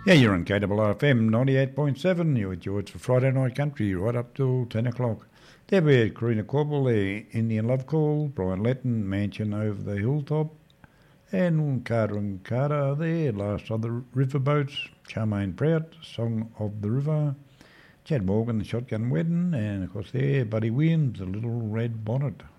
Yeah, you're on KFM 98.7. You're with George for Friday Night Country right up till 10 o'clock. There we had Karina Corbell there, Indian Love Call, Brian Letton, Mansion Over the Hilltop, and Carter there, Last of the Riverboats, Charmaine Prout, Song of the River, Chad Morgan, The Shotgun Wedding, and of course there, Buddy Williams, The Little Red Bonnet.